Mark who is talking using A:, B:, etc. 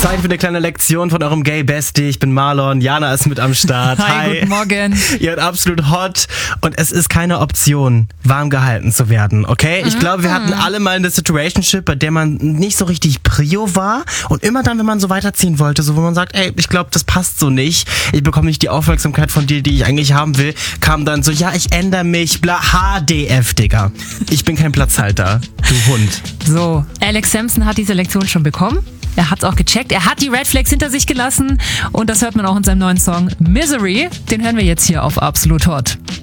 A: Zeit für eine kleine Lektion von eurem Gay Bestie. Ich bin Marlon, Jana ist mit am Start.
B: Hi, guten Morgen.
A: Ihr seid absolut hot und es ist keine Option, warm gehalten zu werden, okay? Ich glaube, wir hatten alle mal eine Situationship, bei der man nicht so richtig Prio war und immer dann, wenn man so weiterziehen wollte, so wo man sagt, ey, ich glaube, das passt so nicht, ich bekomme nicht die Aufmerksamkeit von dir, die ich eigentlich haben will, kam dann so, ja, ich ändere mich, bla, HDF, Digga. Ich bin kein Platzhalter, du Hund.
B: So, Alex Sampson hat diese Lektion schon bekommen. Er hat's auch gecheckt. Er hat die Red Flags hinter sich gelassen und das hört man auch in seinem neuen Song Misery. Den hören wir jetzt hier auf Absolut Hot.